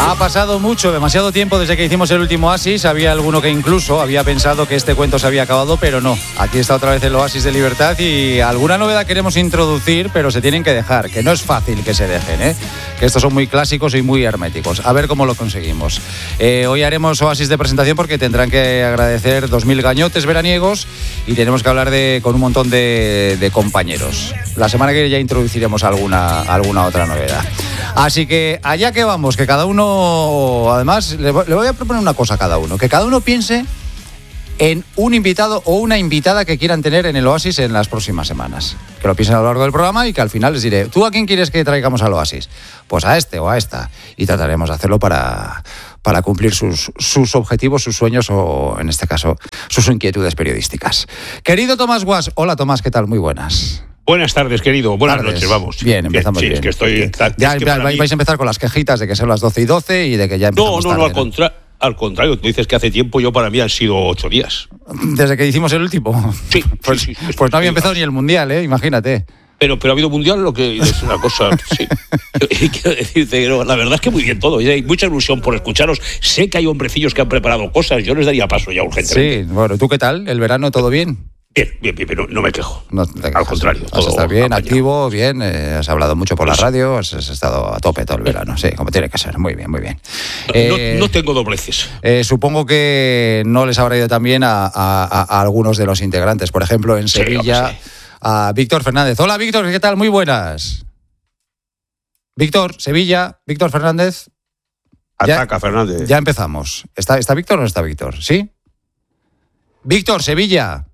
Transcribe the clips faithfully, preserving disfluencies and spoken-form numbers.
Ha pasado mucho, demasiado tiempo desde que hicimos el último Oasis. Había alguno que incluso había pensado que este cuento se había acabado, pero no. Aquí está otra vez el Oasis de Libertad y alguna novedad queremos introducir, pero se tienen que dejar, que no es fácil que se dejen, ¿eh? Que estos son muy clásicos y muy herméticos. A ver cómo lo conseguimos. Eh, hoy haremos Oasis de presentación porque tendrán que agradecer dos mil gañotes veraniegos y tenemos que hablar de, con un montón de, de compañeros. La semana que viene ya introduciremos alguna, alguna otra novedad. Así que allá que vamos, que cada uno, además, le voy a proponer una cosa a cada uno, que cada uno piense en un invitado o una invitada que quieran tener en el Oasis en las próximas semanas. Que lo piensen a lo largo del programa y que al final les diré, ¿tú a quién quieres que traigamos al Oasis? Pues a este o a esta. Y trataremos de hacerlo para, para cumplir sus, sus objetivos, sus sueños o, en este caso, sus inquietudes periodísticas. Querido Tomás Guas, hola Tomás, ¿qué tal? Muy buenas. Buenas tardes, querido. Buenas tardes. noches, vamos. Bien, empezamos bien. Sí, bien. Es que estoy... Ya, es que ya vais mí... a empezar con las quejitas de que son las doce y doce y de que ya empezamos No, no, tarde, no, al, contra... al contrario. Tú dices que hace tiempo, yo para mí han sido ocho días. ¿Desde que hicimos el último? Sí. Pues, sí, sí, pues no había empezado ni el Mundial, ¿eh? Imagínate. Pero, pero ha habido Mundial, lo que es una cosa... Sí. Quiero decirte que no, la verdad es que muy bien todo. Y hay mucha ilusión por escucharos. Sé que hay hombrecillos que han preparado cosas. Yo les daría paso ya urgentemente. Sí, bueno, ¿tú qué tal? ¿El verano todo bien? Bien, bien, bien, pero no me quejo. No te Al contrario. Has estado bien, apañado. activo, bien, eh, has hablado mucho por la radio, has, has estado a tope todo el verano, sí, como tiene que ser, muy bien, muy bien. No, Eh, no, no tengo dobleces. eh, supongo que no les habrá ido tan bien a, a, a, a algunos de los integrantes, por ejemplo, en Sevilla, sí, sí. a Víctor Fernández. Hola, Víctor, ¿qué tal? Muy buenas. Víctor, Sevilla, Víctor Fernández. Ataca, Fernández. Ya empezamos. ¿Está, está Víctor o no está Víctor? ¿Sí? Víctor, Sevilla.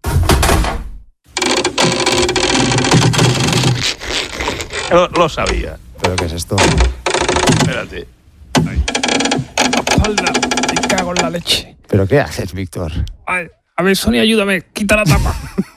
Lo, lo sabía. ¿Pero qué es esto? Espérate. Ay. Espalda, me cago en la leche. ¿Pero qué haces, Víctor? Ay, a ver, Sonia, ayúdame. Quita la tapa.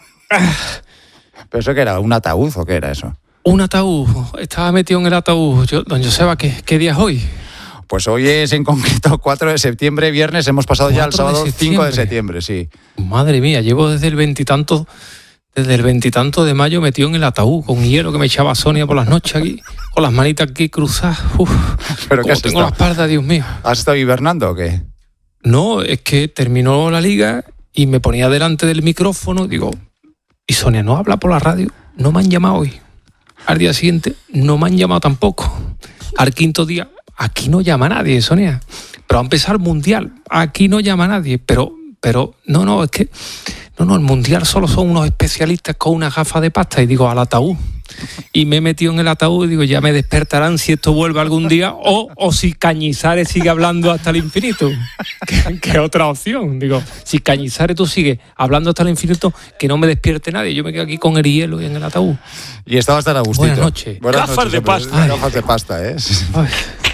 ¿Pero eso qué era? ¿Un ataúd o qué era eso? Un ataúd. Estaba metido en el ataúd. Yo, don Joseba, ¿qué, ¿qué día es hoy? Pues hoy es en concreto cuatro de septiembre, viernes. Hemos pasado ya al sábado cinco de septiembre, sí. Madre mía, llevo desde el veintitanto... Desde el veintitanto de mayo metido en el ataúd, con hielo que me echaba Sonia por las noches aquí, con las manitas aquí cruzadas. Uf, ¿Pero qué has tengo estado? la espalda, Dios mío. ¿Has estado hibernando o qué? No, es que terminó la liga y me ponía delante del micrófono, digo, y Sonia, ¿no habla por la radio? No me han llamado hoy. Al día siguiente, no me han llamado tampoco. Al quinto día, aquí no llama nadie, Sonia. Pero va a empezar el Mundial, aquí no llama nadie. Pero, pero, no, no, es que... No, no, el Mundial solo son unos especialistas con una gafa de pasta. Y digo, al ataúd. Y me he metido en el ataúd y digo, ya me despertarán si esto vuelve algún día o, o si Cañizares sigue hablando hasta el infinito. ¿Qué, qué otra opción? Digo, si Cañizares tú sigues hablando hasta el infinito, que no me despierte nadie. Yo me quedo aquí con el hielo y en el ataúd. Y estabas tan a gustito. Buenas noches. Buenas Gafas noches, de hombre. pasta. Gafas de pasta, ¿eh? Ay.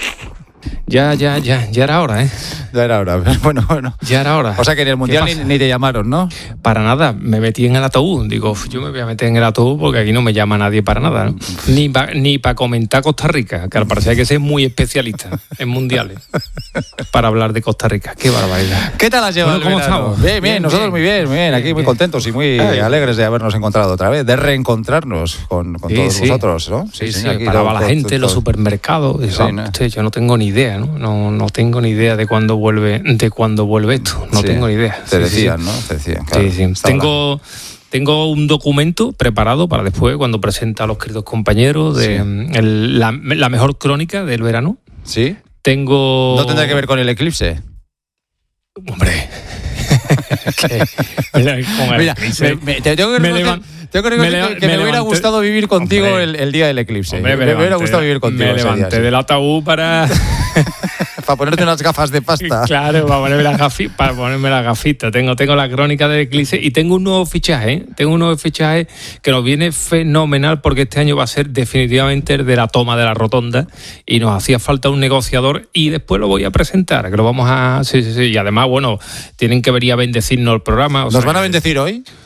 Ya, ya, ya, ya era hora, ¿eh? Ya era hora. Bueno, bueno. Ya era hora. O sea que en el Mundial ni, ni te llamaron, ¿no? Para nada, me metí en el ataúd. Digo, yo me voy a meter en el ataúd porque aquí no me llama nadie para nada, ¿no? Ni para ni pa comentar Costa Rica, que al parecer hay que ser muy especialista en mundiales para hablar de Costa Rica. Qué barbaridad. ¿Qué tal has llevado Bueno, ¿cómo el verano? estamos? Bien, bien, Bien, nosotros bien. muy bien, muy bien. Aquí Bien, muy bien. contentos y muy Ay. alegres de habernos encontrado otra vez, de reencontrarnos con, con Sí, todos sí. vosotros, ¿no? Sí, sí, aquí paraba todo- la todo- gente en los todo- supermercados. Digo, Sí, ah, ¿no? usted, yo no tengo ni idea, ¿no? No, no tengo ni idea de cuándo vuelve, de cuándo vuelve esto. No Sí. tengo ni idea. Te Sí, sí, decían, sí. ¿no? Te decían, claro. Sí, sí. Estaba la- Tengo, tengo un documento preparado para después, cuando presenta a los queridos compañeros, de Sí. mm, el- la, la mejor crónica del verano. ¿Sí? Tengo... ¿No tendrá que ver con el eclipse? Hombre... que- con el Mira, eclipse. me, me- te tengo que Me reconocer, levan- tengo que, me reconocer leva- que me me, hubiera levanté- gustado vivir contigo Hombre. el, el día del eclipse. Hombre, me, me hubiera levanté- gustado vivir contigo Me ese día, levanté sí. del ataúd para... Para ponerte unas gafas de pasta. Claro, para ponerme la gafi- para ponerme la gafita. Tengo, tengo la crónica del eclipse y tengo un nuevo fichaje, ¿eh? Tengo un nuevo fichaje que nos viene fenomenal porque este año va a ser definitivamente el de la toma de la rotonda y nos hacía falta un negociador y después lo voy a presentar, que lo vamos a... Sí, sí, sí. Y además, bueno, tienen que venir a bendecirnos el programa. o ¿Nos sea, van a bendecir hoy?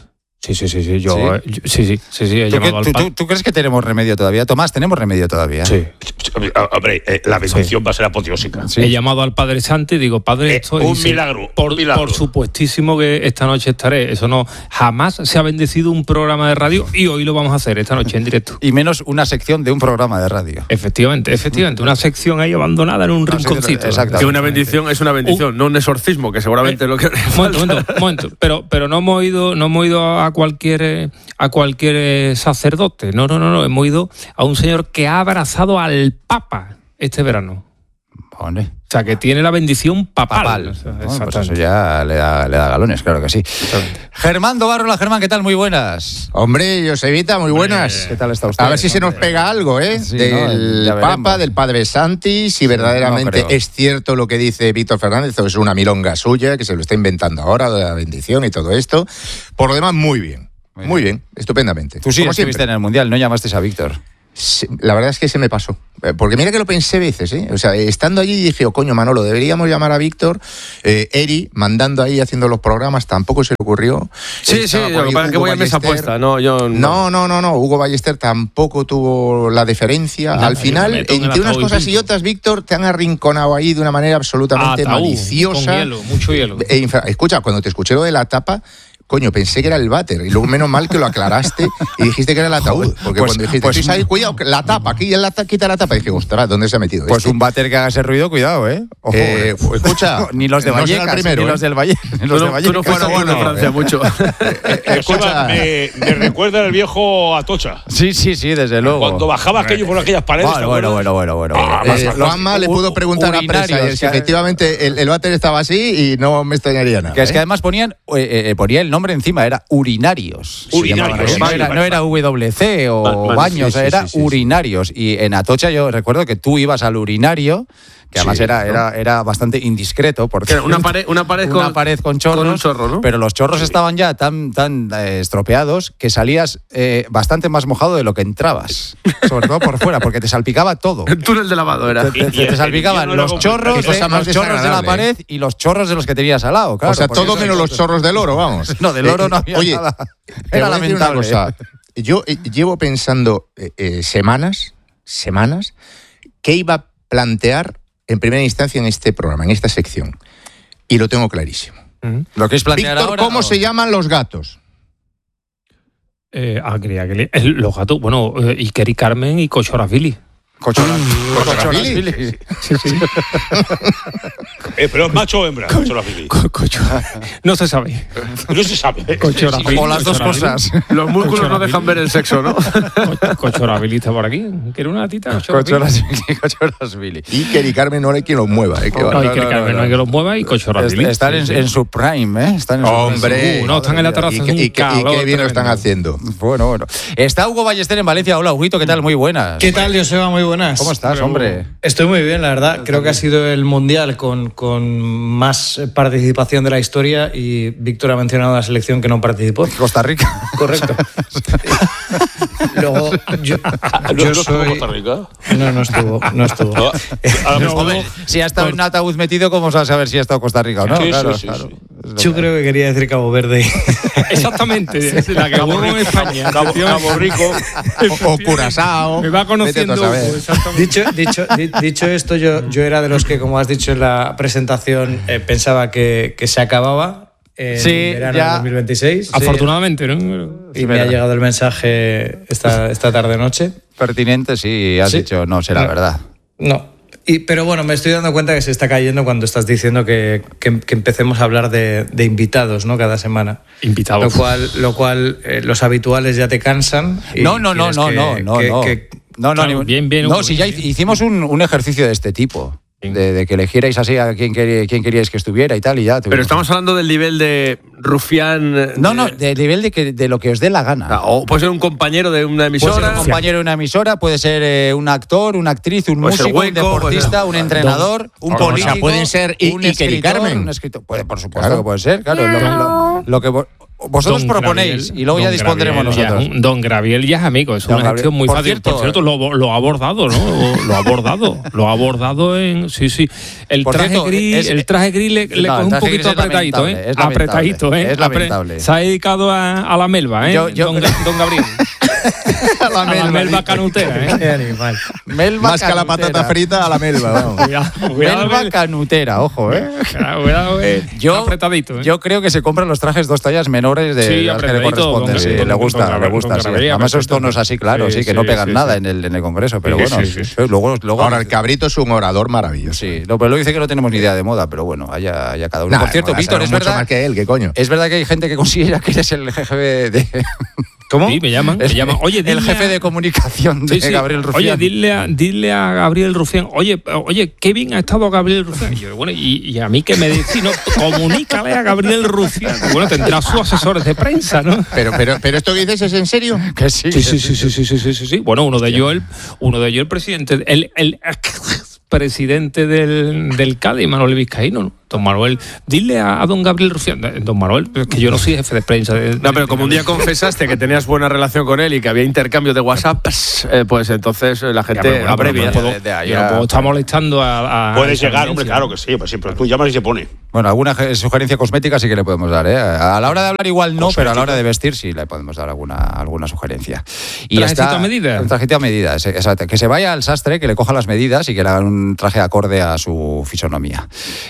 Sí, sí, sí, sí. Yo, ¿Sí? yo- sí, sí, sí, sí, he ¿Tú, llamado qué- al tú- pa- tú- tú crees que tenemos remedio todavía? Tomás, ¿tenemos remedio todavía? Sí. Hombre, eh, la bendición va a ser apoteósica. Sí. He llamado al Padre Santo y digo, Padre, Eh, estoy... un dice, milagro, Por, un milagro. por supuestísimo que esta noche estaré. Eso no, jamás se ha bendecido un programa de radio y hoy lo vamos a hacer esta noche en directo. Y menos una sección de un programa de radio. Efectivamente, efectivamente. Una sección ahí abandonada en un Una sección- rinconcito. exacto. Que una bendición es una bendición, no un exorcismo, que seguramente es lo que. Momento, momento, momento. Pero, pero no hemos ido, no hemos ido a cualquier eh, a cualquier eh, sacerdote. No, no, no, no. Hemos ido a un señor que ha abrazado al Papa este verano. Hombre. O sea, que tiene la bendición papal. Papal. O sea, Bueno, pues exactamente. eso ya le da, le da galones, claro que sí. Germán Dobarrola, Germán, ¿qué tal? Muy buenas. Hombre, Josevita, muy buenas. ¿Qué tal está usted? A ver si se nos pega algo, ¿eh? Sí, del ¿no? Ya veremos. Papa, del Padre Santi, si verdaderamente no creo. es cierto lo que dice Víctor Fernández o es una milonga suya, que se lo está inventando ahora, de la bendición y todo esto. Por lo demás, muy bien. Muy Muy bien, estupendamente. Tú sí Como estuviste siempre. en el Mundial, no llamaste a Víctor. Sí, la verdad es que se me pasó. Eh, Porque mira que lo pensé veces, ¿eh? O sea, estando allí dije, oh, coño, Manolo, deberíamos llamar a Víctor. Eh, Eri, mandando ahí, haciendo los programas, tampoco se le ocurrió. Sí, sí, Estaba por lo que ahí pasa es que Hugo voy a mesa Ballester. puesta, no, yo. No, no, no, no. Hugo Ballester tampoco tuvo la deferencia. Nada, Al yo final, me meto en el entre unas ataúd y cosas y punto. otras, Víctor, te han arrinconado ahí de una manera absolutamente Ataúd, maliciosa. con hielo, mucho hielo. E infra- Escucha, cuando te escuché lo de la tapa, coño, pensé que era el váter. Y luego, menos mal que lo aclaraste y dijiste que era el ataúd. Porque pues- cuando dijiste, pues- "Luis, ahí, cuidado, que la tapa, aquí la ta- quita la tapa", dije, ostras, ¿dónde se ha metido? Pues este? un váter que haga ese ruido, cuidado, ¿eh? Ojo, Eh, eh. pues, escucha, ni los de no será el Vallecas, primero, ni ¿eh? los del Valle, ni Tú los de no, tú Vallecas. no fuiste Bueno, al de bueno, Francia eh. mucho. Escucha, me, me recuerda al viejo Atocha. Sí, sí, sí, desde luego. Cuando bajaba aquello por aquellas paredes. Bueno, ¿te bueno, acuerdas? bueno, bueno, bueno. Ah, bueno. Eh, Los- Juanma le u- pudo preguntar a prensa urinarios, ayer si que- efectivamente el, el váter estaba así y no me extrañaría nada. Que es que ¿eh? además ponían, eh, eh, ponía el nombre encima, era urinarios. Se Urinarios, llamaban así. No vale, era, vale, no era W C o Vale, vale, baños, sí, sí, era sí, sí, sí. urinarios. Y en Atocha yo recuerdo que tú ibas al urinario, que además Sí, era, ¿no? era, era bastante indiscreto. Porque Que era una pared, una pared una con. pared con chorros, con un chorro, ¿no? pero los chorros estaban ya tan, tan eh, estropeados que salías eh, bastante más mojado de lo que entrabas, sobre todo por fuera, porque te salpicaba todo. El túnel de lavado era. Te, te- te salpicaban Y- y- y- los y- chorros, Qué cosa de, más los chorros de la desagradable, pared y los chorros de los que tenías al lado. Claro, o sea, porque todo eso- menos los chorros del oro, vamos. No, del oro no había Oye, nada. te Era voy a decir una lamentable. cosa. Yo eh, llevo pensando eh, eh, semanas, semanas, qué iba a plantear en primera instancia en este programa, en esta sección. Y lo tengo clarísimo. Lo que es plantear Víctor, ahora, ¿cómo o- se llaman los gatos? Eh, ah, quería que le- el- los gatos, bueno, eh, Iker y Carmen y Cochorafili. Cochoras. Cochorafili. Cochorafili. Sí, sí. Eh, pero es macho o hembra, Cochorafili. Co- cocho- no se sabe. No se sabe. Cochorafili. O las dos cosas. Los músculos no dejan ver el sexo, ¿no? Co- Cochorafili está por aquí. ¿Quiere una gatita? Cochoras, cochoras Billy. Iker y Carmen, no hay quien los mueva. ¿eh? Que va. No, no, Iker y no, Carmen, no, no hay no. que los mueva y Cochorafili. Están en, Sí, sí. en su prime, ¿eh? Están en su Hombre, prime. Uh, no, están en la terraza. y, es qué- un y qué- y calor qué bien lo están tremendo. haciendo. Bueno, bueno. Está Hugo Ballester en Valencia. Hola, Huguito, ¿qué tal? Muy buenas. ¿Qué tal, Joseba? Muy buenas. ¿Cómo estás, hombre? Estoy muy bien, la verdad. Creo que ha sido el mundial con, con más participación de la historia y Víctor ha mencionado la selección que no participó. Costa Rica. Correcto. Luego, yo, ¿No, yo no estuvo soy. Costa Rica? No, no estuvo. No estuvo. No, a lo mejor- Hombre, si ha estado en un ataúd metido, ¿cómo vas a saber si ha estado Costa Rica o no? Sí, sí, claro, sí, claro. sí. Yo creo que quería decir Cabo Verde. Exactamente. La que juego en España. Cabo, Cabo Rico. O, o Curazao. Me va Vete conociendo. tú a saber. Hugo, exactamente. Dicho, dicho, di- dicho esto, yo, yo era de los que, como has dicho en la presentación, eh, pensaba que, que se acababa en Sí, verano ya. de dos mil veintiséis. Afortunadamente, ¿no? Y me ha llegado el mensaje esta, esta tarde-noche. Pertinente, sí, has Sí. dicho, no será No. verdad. No. Y, pero bueno, me estoy dando cuenta que se está cayendo cuando estás diciendo que, que- que empecemos a hablar de, de invitados, ¿no? Cada semana. Invitados. Lo cual, lo cual eh, los habituales ya te cansan. y No, no, no, quieres no, que- no, no, que- no. que- No, no, Claro, ni- bien, bien, no, Hugo, si ya bien. hicimos un, un ejercicio de este tipo, de, de que elegierais así a quién, quería- quién queríais que estuviera y tal, y ya. Pero tuvimos- estamos hablando del nivel de rufián. eh, No, no, de- de nivel de, que, de lo que os dé la gana. Ah, O puede ser un compañero de una Puede ser emisora. un compañero de una emisora, puede ser eh, un actor, una actriz, un Puede ser músico, un hueco, puede deportista, ser- un entrenador, un O sea, político. pueden ser I- un Iker y escritor, Carmen. un escritor. Puede, por supuesto Claro. que puede ser, claro. Lo, lo- lo que vo- vosotros Don proponéis Graviel, y luego ya Don dispondremos Graviel ya- nosotros. Don Graviel ya es amigo, es Don una Gabriel. gestión muy Por fácil. cierto, Por cierto, lo, lo ha abordado, ¿no? Lo ha abordado. Lo ha abordado en. Sí, sí. El Por traje cierto, gris, es- el traje gris le, le No, el coge un traje poquito gris es apretadito, lamentable, ¿eh? es lamentable, Apretadito, ¿eh? es lamentable. Apre- Se ha dedicado a, a la melva, ¿eh? Yo- yo- don, don Gabriel. A la A la melva canutera, ¿eh? Qué animal. Melva Más que a la canutera. patata frita, a la melva. Vamos. Cuidado, cuidado, Melva eh. canutera, ojo, ¿eh? Cuidado, cuidado, eh. Yo, apretadito, ¿eh? yo creo que se compran los trajes dos tallas menores de Sí, las que le apretadito, corresponden. don- Sí, don- le gusta, don le Gabriel, gusta. don Sí. Gabriel, Además esos perfecto. tonos así, claro, sí, Sí, que no sí, pegan sí, nada sí. En, el, en el Congreso, pero Sí, bueno, sí, sí. luego, luego Ahora, el cabrito es un orador maravilloso. sí, no, pero lo dice que no tenemos ni idea de moda, pero bueno, allá, allá cada uno. Nah, Por cierto, mola, Víctor, sabe es mucho verdad, más que él, ¿qué coño? es verdad que hay gente que considera que eres el jefe de... ¿Cómo? Sí, me llaman, me el, llaman. Oye, el dile jefe a- de comunicación de Sí, sí. Gabriel Rufián. Oye, dile a, dile a Gabriel Rufián, oye, oye, qué bien ha estado Gabriel Rufián. Y yo, bueno, y, y a mí que me decís, no, comunícale a Gabriel Rufián. Bueno, tendrá sus asesores de prensa, ¿no? Pero, pero, pero esto que dices es en serio. Que sí, Sí, sí, sí, sí, sí, sí, sí, sí, sí. Bueno, uno de ellos, el, uno de ellos, el presidente, el, el presidente del, del Cádiz, Manuel Vizcaíno, ¿no? Don Manuel, dile a, a don Gabriel Rufián, don Manuel, es que yo no soy jefe de prensa. De, No, pero como un día confesaste que tenías buena relación con él y que había intercambio de WhatsApp, eh, pues entonces eh, la gente bueno, abrevia. pero no puedo- de- de ahí yo a- no puedo estar molestando a. a Puedes esa llegar, hombre, audiencia. claro que sí, pues siempre tú llamas y se pone. Bueno, alguna ge- sugerencia cosmética sí que le podemos dar, ¿eh? A la hora de hablar igual no, pero a la hora de vestir sí le podemos dar alguna, alguna sugerencia. ¿Trajecito a medida? Un trajecito a medida, ese- exacto. Que se vaya al sastre, que le coja las medidas y que le hagan un traje acorde a su fisonomía.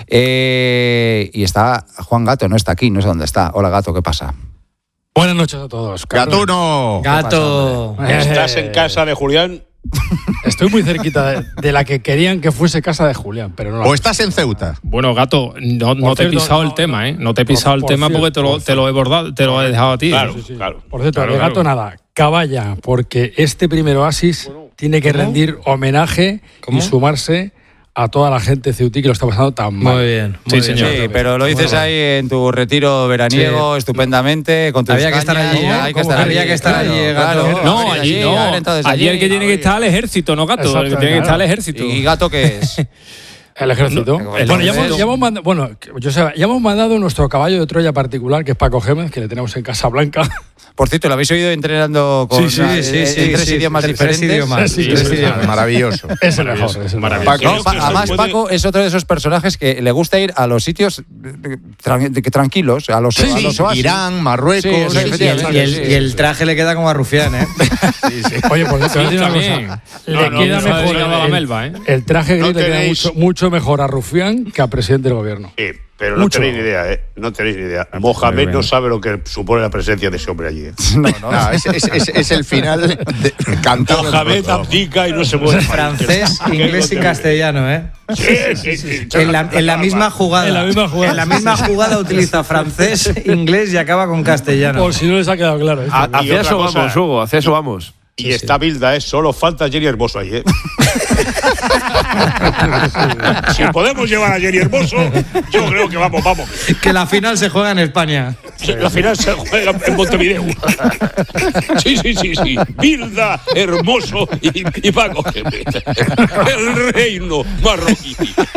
Eh, y está Juan Gato, no está aquí, no sé dónde está. Hola Gato, ¿qué pasa? Buenas noches a todos. Carlos. ¡Gatuno! Gato. Estás en casa de Julián. Estoy muy cerquita de, de la que querían que fuese casa de Julián, pero no. la- ¿O estás en Ceuta? Bueno, Gato, no, no Por te he cierto, pisado no, el tema, ¿eh? No te he por- pisado el por tema cierto, porque te lo, por te lo he bordado, te lo he dejado a ti. Claro, Sí, sí. claro. Por cierto, Claro, de Gato claro. nada. Caballa, porque este primer oasis tiene que rendir homenaje ¿Cómo? y sumarse a toda la gente ceutí que lo está pasando tan mal. Muy bien. Sí, muy señor. bien. Sí, pero lo dices ahí en tu retiro veraniego, estupendamente, con tus Había que estar cañas. allí, ¿Cómo? ¿eh? Hay que ¿Cómo? estar Había allí, que estar claro, allí, eh, claro. Gato. No, Abrir allí no. haber entrado desde Allí el que tiene que abrir. estar al ejército, ¿no, Gato? Exacto, el que tiene que claro. estar al ejército. ¿Y Gato qué es? El ejército. No, bueno, ya hemos, entonces- ya hemos mandado, bueno, yo sé, ya hemos mandado nuestro caballo de Troya particular, que es Paco Gémez, que le tenemos en Casablanca. Por cierto, ¿lo habéis oído entrenando con Sí, sí, eh, sí, en sí, tres sí, idiomas tres diferentes? idiomas, Sí, tres sí, idiomas. Maravilloso. Es el mejor. Es el Maravilloso. mejor. No, pa- además, Paco es otro de esos personajes que le gusta ir a los sitios eh, tran- de- tranquilos, a los, a los oasis. Irán, Marruecos. Sí, sí, Y el, efectivamente. y el- sí, y el sí. traje le queda como a Rufián, ¿eh? Oye, por cierto, Sí, voy a decir una también. cosa. No, Le no, queda no se ha mejor dedicado a la el, melva, ¿eh? el traje gris No le queda tenéis- mucho, mucho mejor a Rufián que al presidente del gobierno. Sí, pero no Mucho. tenéis ni idea, ¿eh? No tenéis ni idea. Mohamed no sabe lo que supone la presencia de ese hombre allí. ¿eh? No, no. No, es, es- es- es el final de, cantado. Mohamed abdica y no se mueve. Francés, inglés y castellano, ¿eh? Sí, sí, sí. En la, en la misma jugada. En la misma jugada. En la misma jugada utiliza francés, inglés y acaba con castellano. Por si no les ha quedado claro. esto. A- Y Hacia otra eso cosa. vamos, Hugo, hacia eso vamos. Y está Bilda, ¿eh? Solo falta Jenny Hermoso ahí, ¿eh? Si podemos llevar a Jenny Hermoso, yo creo que vamos, vamos. Que la final se juega en España. La final se juega en Montevideo. Sí, sí, sí, sí. Bilda, Hermoso y, y Paco Gémez. El reino marroquí.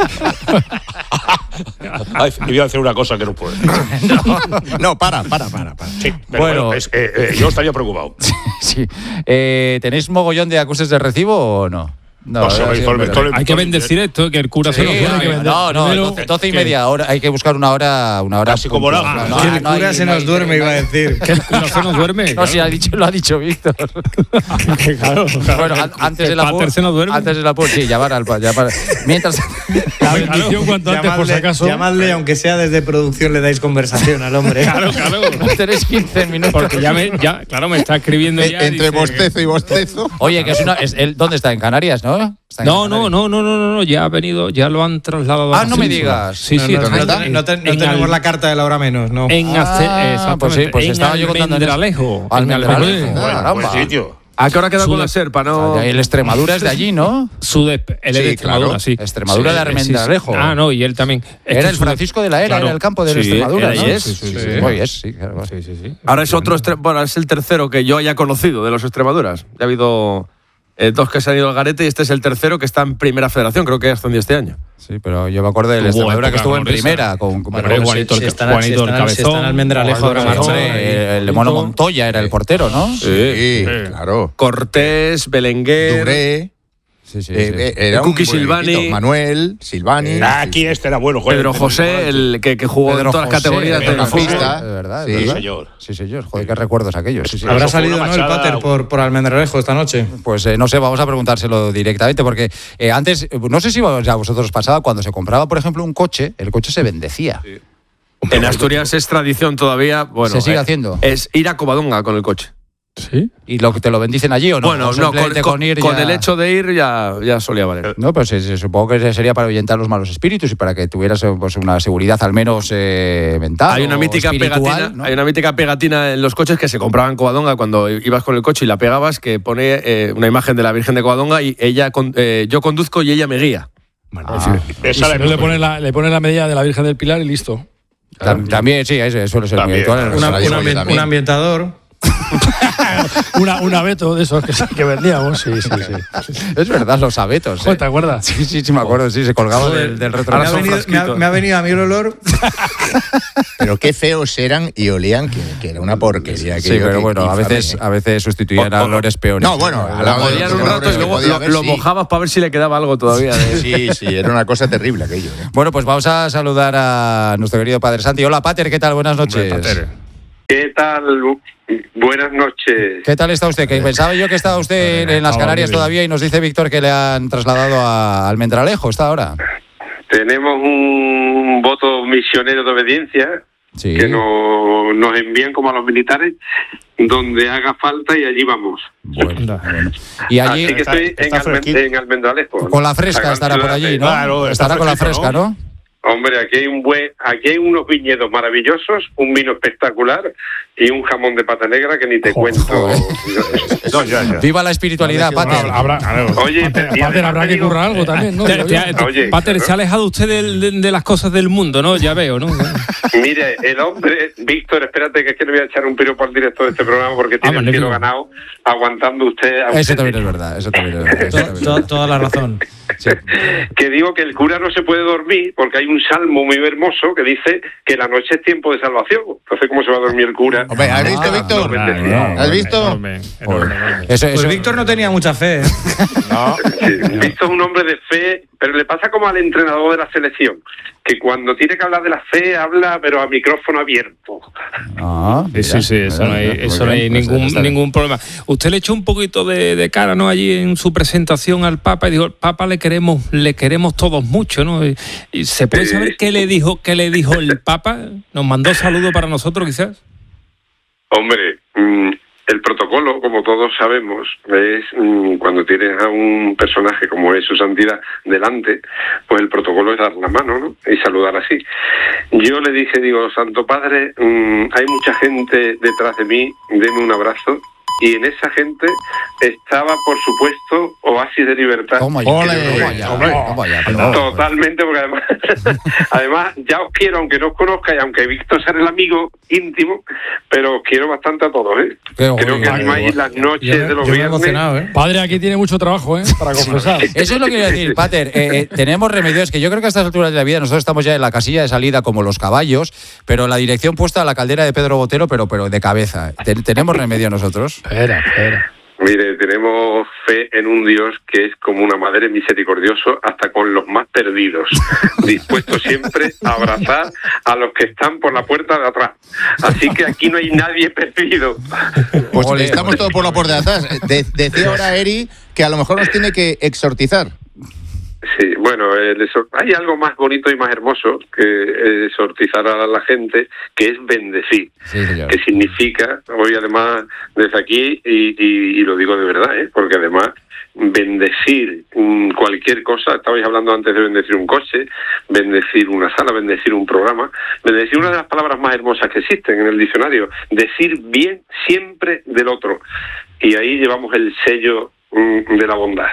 Ay, me voy a hacer una cosa que no puedo. No, para, para, para. para. Sí, pero Bueno. bueno, es, eh, eh, yo estaría preocupado. Sí. Eh, ¿Tenéis mogollón de acuses de recibo o no? No, sí, sobre- sí, sobre- pero- sobre- Hay que bendecir esto, que el cura Sí, se lo hay juegue. que vender. no, no, Primero- doce, doce y media hora. Hay que buscar una hora, una hora. Así como puntual. la- No, Que no, el no hay- cura se no nos hay- duerme, iba a decir. Que el cura se nos duerme. No, sí, ha dicho, lo ha dicho Víctor. Claro, claro. Bueno, an- antes de la Pater se nos duerme. Antes de la pu- sí, llamar al pa- llamar. Mientras. La bendición cuanto antes, por si Llamadle, acaso. llamadle, aunque sea desde producción, le dais conversación al hombre. Claro, claro. Tenéis quince minutos. Porque ya, me, ya, claro, me está escribiendo ya. Entre dice- bostezo y bostezo. Oye, que es una. Es el, ¿dónde está? ¿En Canarias, no? Está en No, no, Canarias. no, no, no, no, no, ya ha venido, ya lo han trasladado. Ah, a no me Ascenso. digas. Sí, sí, no, no, está no, en- no te- no en tenemos Al- la carta de la hora menos, no. En Ah, Ace- exactamente, pues sí, pues en estaba yo contando en eso. Almendralejo. En Almendralejo. Almendralejo. Ah, caramba. Buen sitio. ¿A qué hora queda Su con de- la SER? Para no... El Extremadura es de allí, ¿no? Su de, él es Sí, de Extremadura, claro. sí. Extremadura de sí, sí. Armendalejo. Ah, no, y él también. Es Era que el su de- Francisco de la Era, Claro. era el campo de Sí, Extremadura, era ¿no? Yes. Sí, sí, sí. Sí. Muy bien, sí, claro. Sí, sí, sí. Ahora es otro, estre- bueno, es el tercero que yo haya conocido de los Extremaduras. Ya ha habido eh, dos que se han ido al garete y este es el tercero que está en Primera Federación, creo que ascendió este año. Sí, pero yo me acuerdo de la Extremadura que estuvo en primera. Con, con Bueno, Juanito, el, Juanito el Cabezón. Si está en Almendralejo ahora mismo. El Mono Montoya era el portero, ¿no? Sí, sí, claro. Cortés, Belenguer. Duré. Sí, sí, eh, sí. eh, era Kuki un Silvani. Manuel, Silvani. Aquí este era bueno, joder. Pedro José, el que, que jugó Pedro en todas las José, categorías Pedro del José, fútbol. de verdad, Sí, de verdad. señor. Sí, señor. Joder, qué recuerdos aquellos. Sí, sí. Habrá Eso fue salido, una ¿no? El machada. Pater por, por Almendralejo esta noche. Pues eh, no sé, vamos a preguntárselo directamente, porque eh, antes, no sé si a vosotros pasaba, cuando se compraba, por ejemplo, un coche, el coche se bendecía. Sí. En Asturias es tradición todavía. Bueno, ¿Se sigue eh, haciendo? Es ir a Covadonga con el coche. ¿Sí? ¿Y lo que te lo bendicen allí o no? Bueno, O no, simplemente con, con ir con ya- el hecho de ir ya, ya solía valer. No, pues eh, supongo que sería para ahuyentar los malos espíritus y para que tuvieras eh, pues, una seguridad al menos eh, mental. Hay una o mítica espiritual, pegatina, ¿no? hay una mítica pegatina en los coches que se compraban en Covadonga cuando ibas con el coche y la pegabas, que pone eh, una imagen de la Virgen de Covadonga y ella con- eh, yo conduzco y ella me guía. Ah, Y Esa si la no le pones la, le pones la medida de la Virgen del Pilar y listo. tam- también, sí, eso suele ser También. muy habitual. en los Una- Una- un, restaurantes. ambien- también. un ambientador. una, un abeto de esos que, que vendíamos, sí, sí, sí. Es verdad, los abetos. Joder, eh. ¿te acuerdas? Sí, sí, sí, me acuerdo, sí, se colgaba del, del Me retrovisor. ha, venido, me, ha, me ha venido a mí el olor. Pero qué feos eran y olían, que, que era una porquería. Sí, aquello, pero que- bueno, a infame, veces, ¿eh? a veces sustituían a olores peores. No, bueno, a la- Olías un Yo rato creo y que luego podía lo, haber, lo sí. mojabas para ver si le quedaba algo todavía. de- Sí, sí, era una cosa terrible aquello. ¿eh? Bueno, pues vamos a saludar a nuestro querido Padre Santi. Hola, Pater, ¿qué tal? Buenas noches. ¿Qué tal? Buenas noches. ¿Qué tal está usted? Que pensaba yo que estaba usted en, en las Canarias todavía y nos dice Víctor que le han trasladado a Almendralejo, ¿está ahora? Tenemos un voto misionero de obediencia Sí. que no- nos envían como a los militares donde haga falta y allí vamos. Bueno, bueno. Y allí, Así que estoy está en, Almen- fresquito. en Almendralejo. con la fresca gran estará por ciudad allí, de- ¿no? Claro, está estará con la fresquito, fresca, ¿no? ¿no? Hombre, aquí hay un buen, aquí hay unos viñedos maravillosos, un vino espectacular y un jamón de pata negra que ni te cuento. No, ya, ya. Viva la espiritualidad, Pater. Habrá, Oye, Pater, y Pater, además habrá te que digo- currar algo también, ¿no? Te- te- Oye, Pater, claro. se ha alejado usted del- de, de las cosas del mundo, ¿no? Ya veo, ¿no? Mire, el hombre, Víctor, espérate que es que le voy a echar un piropo al director de este programa porque tiene el magnífico. cielo ganado aguantando usted a Eso usted. también es verdad, eso también es verdad. eso To- también es to- verdad. toda la razón. Sí. Que digo que el cura no se puede dormir porque hay un salmo muy hermoso que dice que la noche es tiempo de salvación. Entonces, ¿cómo se va a dormir el cura? Hombre, ¿has visto, Ah, Víctor? no, ¿Has visto? Enorme, enorme, enorme. Eso, Pues eso- Víctor no tenía mucha fe, ¿eh? Sí, Víctor es un hombre de fe, pero le pasa como al entrenador de la selección, que cuando tiene que hablar de la fe, habla, pero a micrófono abierto. Ah, Sí, sí, sí, eso no hay, mira, eso muy no hay bien, pues ningún, está bien. ningún problema. Usted le echó un poquito de, de cara, ¿no? Allí en su presentación al Papa y dijo, Papa le queremos, le queremos todos mucho, ¿no? Y, y ¿se puede Sí. saber qué le dijo, qué le dijo el Papa? ¿Nos mandó saludo para nosotros, quizás? Hombre, mm, el protocolo, como todos sabemos, es mm, cuando tienes a un personaje como es su santidad delante, pues el protocolo es dar la mano, ¿no? Y saludar así. Yo le dije, digo, Santo Padre, mm, hay mucha gente detrás de mí, deme un abrazo. Y en esa gente estaba, por supuesto, Oasis de Libertad. Toma ya, Ole. toma ya, hombre, toma ya, pero- Totalmente, porque además, además ya os quiero, aunque no os conozca y aunque Víctor sea el amigo íntimo, pero os quiero bastante a todos, ¿eh? Qué Creo que bueno, animáis las noches Yo me- de los yo me he viernes. emocionado, ¿eh? Padre, aquí tiene mucho trabajo, ¿eh? Para confesar. Eso es lo que iba a decir, Pater. Eh, eh, tenemos remedios que yo creo que a estas alturas de la vida nosotros estamos ya en la casilla de salida como los caballos, pero la dirección puesta a la caldera de Pedro Botero, pero, pero de cabeza. Ten- ¿Tenemos remedio nosotros? Espera, espera. Mire, tenemos fe en un Dios que es como una madre misericordioso hasta con los más perdidos, dispuesto siempre a abrazar a los que están por la puerta de atrás. Así que aquí no hay nadie perdido. Pues Ole, estamos ole. todos por la puerta de atrás. De- decía ahora Eri que a lo mejor nos tiene que exhortizar. Sí, bueno, el exor- hay algo más bonito y más hermoso que exhortizar a la gente, que es bendecir. Sí, señor. Que significa, hoy además desde aquí, y, y, y lo digo de verdad, ¿eh? Porque además bendecir mm, cualquier cosa, estabais hablando antes de bendecir un coche, bendecir una sala, bendecir un programa, bendecir una de las palabras más hermosas que existen en el diccionario, decir bien siempre del otro. Y ahí llevamos el sello mm, de la bondad.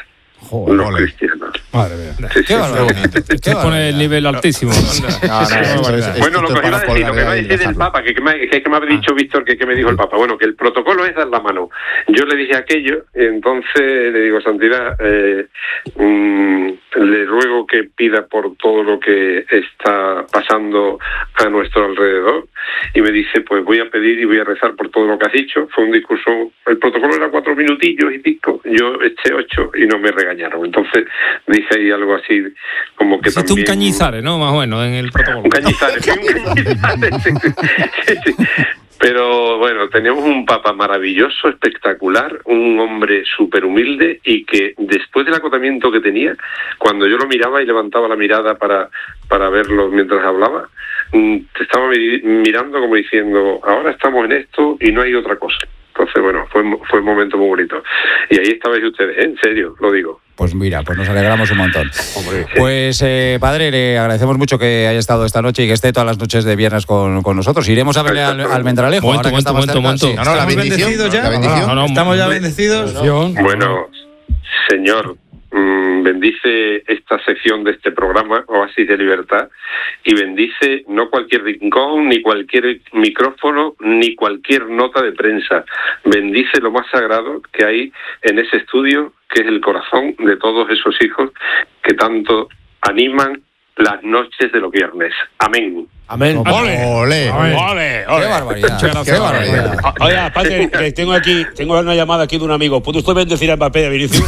Joder, los ole. cristianos. Madre mía. Sí, sí, Qué barbaridad. Te Qué pone el nivel altísimo. No, no, eso es- Bueno, lo esto que es iba a para decir, lo que colgar iba a y decir del dejarlo. Papa, que, que me, que, que me ha dicho Víctor, que, que me dijo el Papa. Bueno, que el protocolo es dar la mano. Yo le dije aquello, entonces le digo, Santidad, eh, mm, le ruego que pida por todo lo que está pasando a nuestro alrededor. Y me dice, pues voy a pedir y voy a rezar por todo lo que has dicho. Fue un discurso, el protocolo era cuatro minutillos y pico, yo eché ocho y no me regañaron. Entonces dije ahí algo así como que Hiciste también... un cañizares, ¿no? Más o menos, en el protocolo. Un cañizares, sí, un cañizares, sí, sí, sí. Pero bueno, tenemos un papa maravilloso, espectacular, un hombre súper humilde y que después del acotamiento que tenía, cuando yo lo miraba y levantaba la mirada para, para verlo mientras hablaba, mm, te estaba mi- mirando como diciendo, ahora estamos en esto y no hay otra cosa. Entonces, bueno, fue, fue un momento muy bonito. Y ahí estabais ustedes, ¿eh? En serio, lo digo. Pues mira, pues nos alegramos un montón. Hombre, sí. Pues, eh, padre, le agradecemos mucho que haya estado esta noche y que esté todas las noches de viernes con, con nosotros. Iremos a verle al, al Mendralejo. Momento, ahora que está más momento, cerca. momento. Sí. No, no, la ¿Estamos bendición. bendecidos ya? La bendición. No, no, ¿Estamos ya hombre. bendecidos? Bueno, señor, mm, bendice esta sección de este programa, Oasis de Libertad, y bendice no cualquier rincón, ni cualquier micrófono, ni cualquier nota de prensa. Bendice lo más sagrado que hay en ese estudio, que es el corazón de todos esos hijos que tanto animan las noches de los viernes. Amén. Amén. ¡Ole! Ole. ¡Ole! Qué barbaridad. Qué barbaridad. O- Oye, padre, que tengo aquí, tengo una llamada aquí de un amigo. ¿Puede usted bendecir a Mbappé y a Vinicius?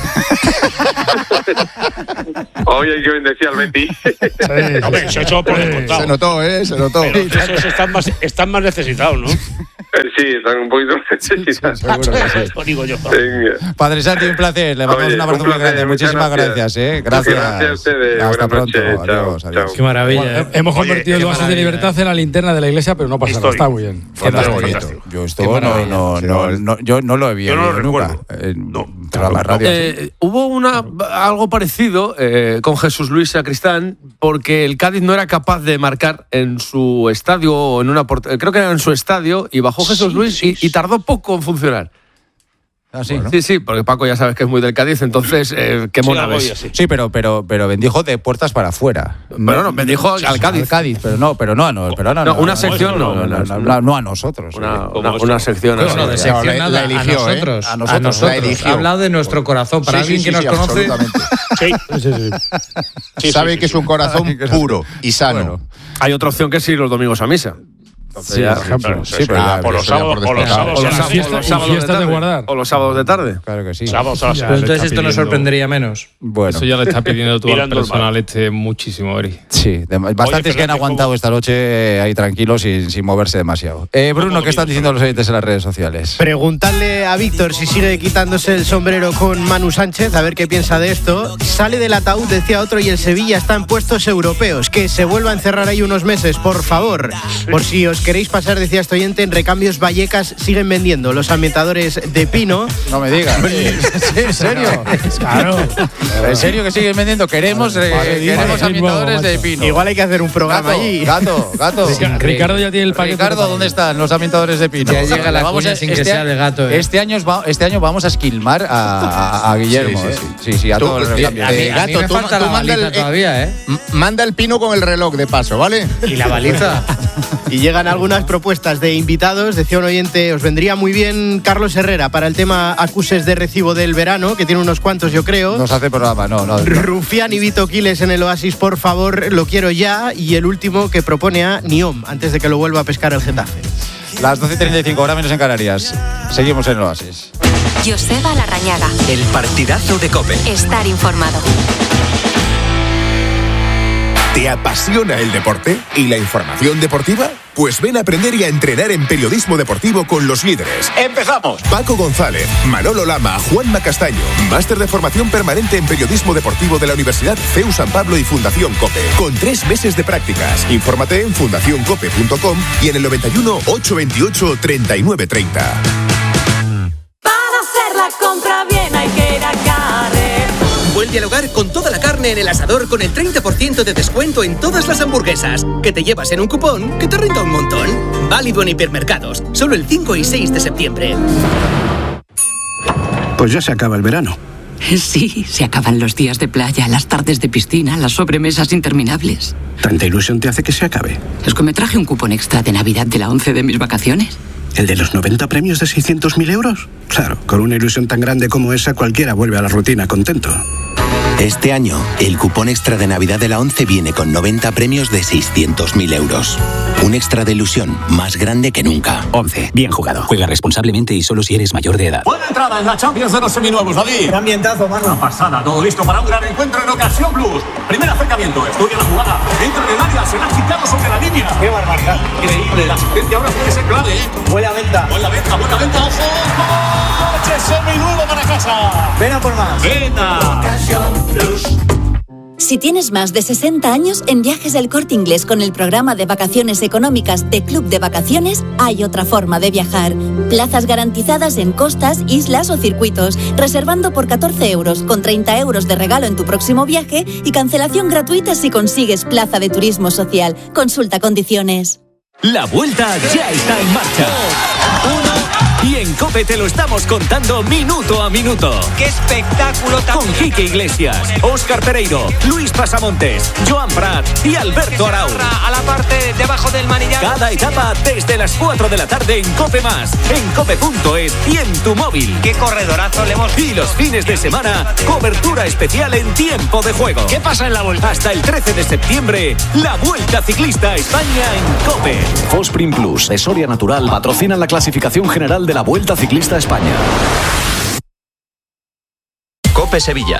Hoy hay que bendecir al Betis. Hombre, eso, eso por descontado. Se notó, ¿eh? Se notó. Pero esos están más, están más necesitados, ¿no? Sí, están un poquito necesitados. Seguro que sí. Eso digo yo. Venga. Padre Santi, un placer. Le mandamos Oye, un abrazo un muy placer, grande. muchas Muchísimas gracias. gracias. ¿eh? Gracias. Gracias a ustedes. Hasta Buenas pronto. noches. Adiós. Chao, adiós. chao. Qué maravilla. ¿eh? Hemos Oye, convertido el qué Oasis de maravilla. Libertad en la linterna de la iglesia, pero no pasa nada. Histórico. Está muy bien. Fantástico. Bonito. Yo Qué esto no, maravilla. no, no, no, yo no lo había Yo no lo vivido nunca. recuerdo. Eh, No. pero la radio. Eh, hubo una algo parecido eh, con Jesús Luis Sacristán, porque el Cádiz no era capaz de marcar en su estadio o en una port- creo que era en su estadio, y bajó Jesús Sí, Luis sí, y, sí. y tardó poco en funcionar. Ah, sí. Sí, sí, porque Paco ya sabes que es muy del Cádiz, entonces eh, qué Sí, mona algo ves. así. Sí, pero, pero, pero bendijo de puertas para afuera. Bueno, no, bendijo al Cádiz. Al Cádiz, pero no, pero no, a no, pero no, No, no, una no, sección no, no, no, no, no, no. no a nosotros. Una, eh. una, esto? una sección Bueno, así. de No, sección la- nada, la eligió, a ¿eh? nosotros. A A nosotros, nosotros. la eligió. Ha hablado de nuestro corazón. Para Sí, alguien sí, que sí, nos sí, conoce. absolutamente. Sí. Sí, Sabe sí, que sí, es un corazón puro y sano. Bueno. Hay otra opción que es ir los domingos a misa. Entonces Sí, ya- por ejemplo. Claro, Sí, eso pero ya, ya- por los eso ya sábados, por por los descontado. sábados, O a los, las sábados- fiestas- o los y sábados fiestas de tarde. guardar. O los sábados de tarde. Claro que sí. sábados a las Pero entonces está esto nos pidiendo- sorprendería menos. Bueno, Eso ya le está pidiendo tú al Mirando el personal este muchísimo, Eri. sí, de- bastantes que han Fernández, aguantado ¿cómo? esta noche eh, ahí tranquilos sin, sin moverse demasiado. Eh, Bruno, ¿qué están diciendo los oyentes en las redes sociales? Preguntarle a Víctor si sigue quitándose el sombrero con Manu Sánchez, a ver qué piensa de esto. Sale del ataúd, decía otro, y el Sevilla está en puestos europeos. Que se vuelva a encerrar ahí unos meses, por favor. Por si os queréis pasar, decía este oyente, en Recambios Vallecas siguen vendiendo los ambientadores de pino. No me digas. Sí, ¿En serio? Claro. ¿En serio que siguen vendiendo? Queremos, eh, Vale, queremos vale, ambientadores macho. de pino. Igual hay que hacer un programa Gato, allí. gato, gato. Rica- Ricardo ya tiene el paquete. Ricardo, ¿dónde están los ambientadores de pino? Ya llega la Vamos cuña a- sin que este sea a- de gato, ¿eh? Este año, va- este año vamos a esquilmar a, a- a Guillermo. Sí, ¿eh? sí, sí, sí, a Tú, todos los eh, cambios. a mí- Eh, A mí gato, me tú- falta tú la manda baliza el- eh, todavía, ¿eh? M- Manda el pino con el reloj de paso, ¿vale? Y la baliza. Y llegan algunas propuestas de invitados. Decía un oyente, os vendría muy bien Carlos Herrera para el tema acuses de recibo del verano, que tiene unos cuantos, yo creo. Nos hace programa, no, no. no. Rufián y Vito Quiles en el Oasis, por favor, lo quiero ya. Y el último que propone a Niom, antes de que lo vuelva a pescar el Getafe. Las doce y treinta y cinco, hora menos en Canarias. Seguimos en el Oasis. Joseba Larrañaga. El partidazo de COPE. Estar informado. ¿Te apasiona el deporte y la información deportiva? Pues ven a aprender y a entrenar en periodismo deportivo con los líderes. ¡Empezamos! Paco González, Manolo Lama, Juanma Castaño. Máster de formación permanente en periodismo deportivo de la Universidad C E U San Pablo y Fundación COPE. Con tres meses de prácticas. Infórmate en fundación cope punto com y en el noventa y uno, ochocientos veintiocho, treinta y nueve treinta. Para hacer la compra bien hay que ir a Carrefour. Vuelve al hogar con toda la carne en el asador con el treinta por ciento de descuento en todas las hamburguesas. Que te llevas en un cupón que te renta un montón. Válido en hipermercados. Solo el cinco y seis de septiembre. Pues ya se acaba el verano. Sí, se acaban los días de playa, las tardes de piscina, las sobremesas interminables. ¿Tanta ilusión te hace que se acabe? Es que me traje un cupón extra de Navidad de la once de mis vacaciones. ¿El de los noventa premios de seiscientos mil euros? Claro, con una ilusión tan grande como esa, cualquiera vuelve a la rutina contento. Este año, el cupón extra de Navidad de la once viene con noventa premios de seiscientos mil euros. Un extra de ilusión más grande que nunca. once. Bien jugado. Juega responsablemente y solo si eres mayor de edad. Buena entrada en la Champions de los seminuevos, David. Qué ambientazo, mano. Una pasada, todo listo para un gran encuentro en Ocasión Plus. Primer acercamiento, estudia la jugada. Entra en el área, será chicado sobre la línea. Qué barbaridad. Increíble, la asistencia ahora puede ser clave, ¿eh? Buena venta. Buena venta, buena venta, ojo. ¡Coche seminuevo para casa! Ven a por más. Venta. Ocasión Plus. Si tienes más de sesenta años, en Viajes del Corte Inglés con el programa de vacaciones económicas de Club de Vacaciones, hay otra forma de viajar. Plazas garantizadas en costas, islas o circuitos, reservando por catorce euros, con treinta euros de regalo en tu próximo viaje y cancelación gratuita si consigues plaza de turismo social. Consulta condiciones. La vuelta ya está en marcha. Uno. Y en COPE te lo estamos contando minuto a minuto. ¡Qué espectáculo tan Con Quique Iglesias, Óscar Pereiro, Luis Pasamontes, Joan Prat y Alberto Arau. A la parte debajo del manillar. Cada etapa desde las cuatro de la tarde en COPE Más, en cope punto es y en tu móvil. ¡Qué corredorazo le hemos... Y los fines de semana, cobertura especial en tiempo de juego. ¿Qué pasa en la vuelta? Hasta el trece de septiembre, la Vuelta Ciclista a España en COPE. Fosprin Plus, de Soria Natural, patrocinan la clasificación general de la Vuelta Ciclista a España. COPE Sevilla.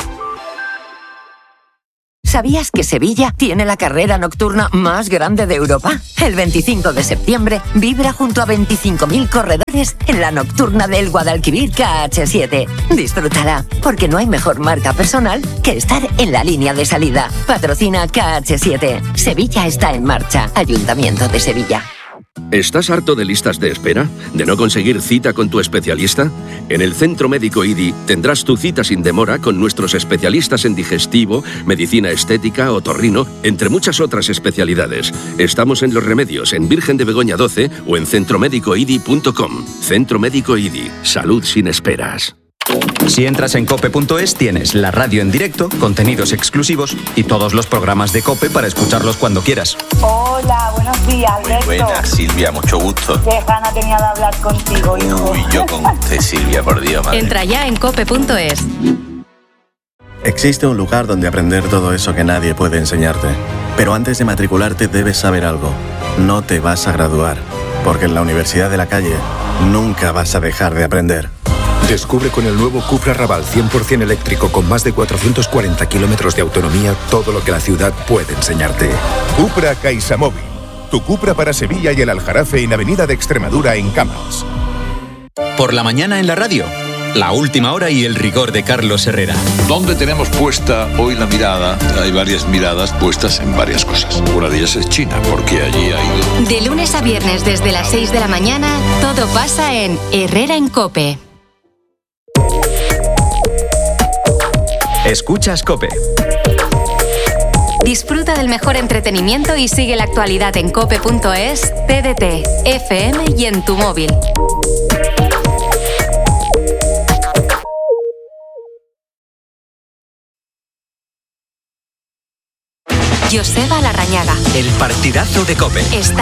¿Sabías que Sevilla tiene la carrera nocturna más grande de Europa? El veinticinco de septiembre vibra junto a veinticinco mil corredores en la nocturna del Guadalquivir K H siete. Disfrútala, porque no hay mejor marca personal que estar en la línea de salida. Patrocina K H siete. Sevilla está en marcha. Ayuntamiento de Sevilla. ¿Estás harto de listas de espera? ¿De no conseguir cita con tu especialista? En el Centro Médico I D I tendrás tu cita sin demora con nuestros especialistas en digestivo, medicina estética, otorrino, entre muchas otras especialidades. Estamos en Los Remedios, en Virgen de Begoña doce o en centro médico i d i punto com. Centro Médico I D I. Salud sin esperas. Si entras en cope punto es, tienes la radio en directo, contenidos exclusivos y todos los programas de COPE para escucharlos cuando quieras. Hola, buenos días, Alberto. Muy buenas, Silvia, mucho gusto. Qué gana tenía de hablar contigo, hijo. Uy, yo con usted, Silvia, por Dios, madre. Entra ya en cope punto es. Existe un lugar donde aprender todo eso que nadie puede enseñarte. Pero antes de matricularte debes saber algo. No te vas a graduar, porque en la Universidad de la Calle nunca vas a dejar de aprender. Descubre con el nuevo Cupra Raval cien por ciento eléctrico con más de cuatrocientos cuarenta kilómetros de autonomía todo lo que la ciudad puede enseñarte. Cupra CaixaMóvil. Tu Cupra para Sevilla y el Aljarafe en Avenida de Extremadura en Camps. Por la mañana en la radio, la última hora y el rigor de Carlos Herrera. ¿Dónde tenemos puesta hoy la mirada? Hay varias miradas puestas en varias cosas. Una de ellas es China, porque allí ha ido... De lunes a viernes desde las seis de la mañana, todo pasa en Herrera en COPE. Escuchas COPE. Disfruta del mejor entretenimiento y sigue la actualidad en cope punto es, T D T, F M y en tu móvil. Joseba Larrañaga. El partidazo de COPE. Está